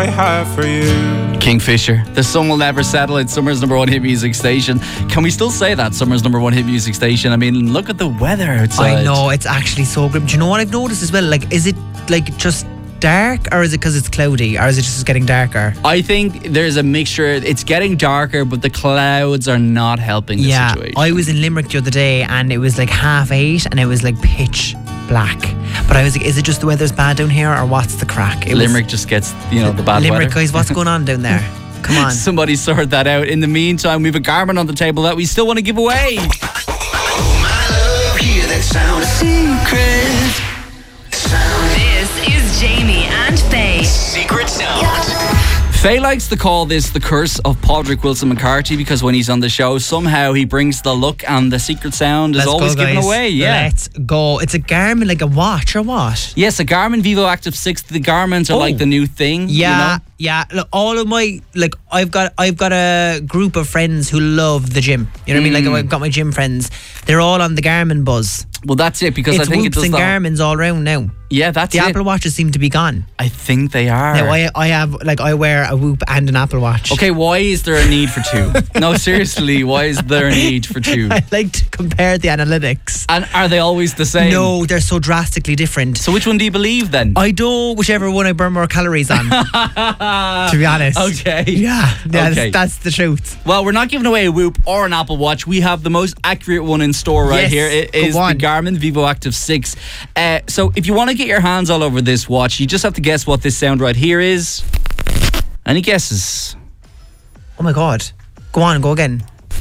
have for you. Kingfisher, The Sun Will Never Settle. It's Summer's number one hit music station. Can we still say that? Summer's number one hit music station. I mean, look at the weather outside. I know, it's actually so grim. Do you know what I've noticed as well? Like, is it like just dark, or is it because it's cloudy, or is it just getting darker? I think there's a mixture. It's getting darker, but the clouds are not helping the situation. I was in Limerick the other day and it was like 8:30 and it was like pitch black. But I was like, is it just the weather's bad down here, or what's the crack? Limerick just gets, the bad Limerick weather. guys, what's going on down there? Come on. Somebody sort that out. In the meantime, we have a Garmin on the table that we still want to give away. Oh my love, hear that sound, a secret sound. This is Jamie and Faye. Secret sound. Faye likes to call this the curse of Padraig Wilson McCarthy, because when he's on the show, somehow he brings the look, and the secret sound is always given away. Yeah, let's go. It's a Garmin, like a watch or what? Yes, a Garmin Vivo Active 6. The Garmins are like the new thing. Yeah, yeah. Look, all of my I've got a group of friends who love the gym. You know what I mean? Like, I've got my gym friends. They're all on the Garmin buzz. Well, that's it, because It's I think Whoops it does and that. Garmins all around now. Yeah, that's The it. Apple Watches seem to be gone. I think they are. Now I have I wear a Whoop and an Apple Watch. Okay, why is there a need for two? No, seriously, why is there a need for two? I like to compare the analytics. And are they always the same? No, they're so drastically different. So which one do you believe then? I do whichever one I burn more calories on. To be honest. Okay. Yeah, Okay. that's the truth. Well, we're not giving away a Whoop or an Apple Watch. We have the most accurate one in store right Yes, here. It go is the on. Garmin Vivo Active 6. So if you want to get your hands all over this watch, you just have to guess what this sound right here is. Any guesses? Oh my God. Go on, go again.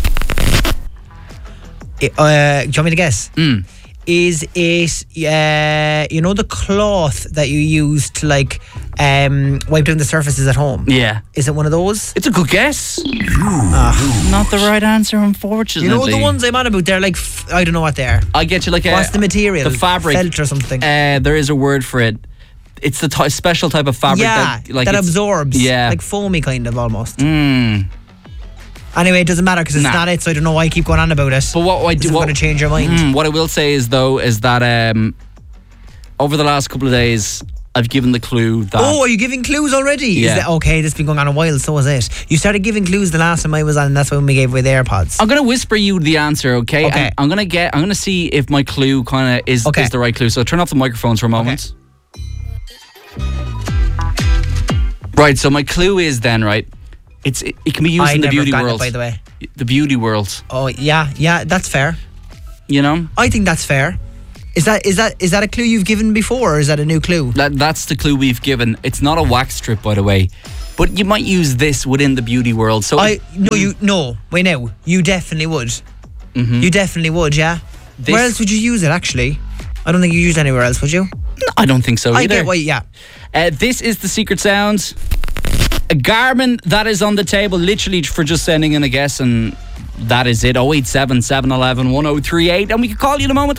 Do you want me to guess? Is it, the cloth that you use to wipe down the surfaces at home? Yeah. Is it one of those? It's a good guess. Not the right answer, unfortunately. You know the ones I'm on about? They're like, I don't know what they are. I get you What's the material? The fabric. Felt or something? There is a word for it. It's the special type of fabric that it's- absorbs. Yeah. Like foamy kind of almost. Mm. Anyway, it doesn't matter because it's not it, so I don't know why I keep going on about it. But what I do, I'm going to change your mind. What I will say is that over the last couple of days, I've given the clue that. Oh, are you giving clues already? Yeah. Is that okay? This has been going on a while, so is it. You started giving clues the last time I was on, and that's when we gave away the AirPods. I'm going to whisper you the answer, okay? Okay. I'm going to see if my clue kind of is the right clue. So turn off the microphones for a moment. Right, so my clue is then, right, it can be used in the beauty world. By the way. The beauty world. Oh, yeah, that's fair. You know? I think that's fair. Is that a clue you've given before, or is that a new clue? That's the clue we've given. It's not a wax strip, by the way. But you might use this within the beauty world. So wait now. You definitely would. Mm-hmm. You definitely would, yeah. Where else would you use it, actually? I don't think you use it anywhere else, would you? No, I don't think so either. I get why, yeah. This is the secret sound. A Garmin that is on the table, literally for just sending in a guess, and that is it. 087 711 1038, and we can call you in a moment.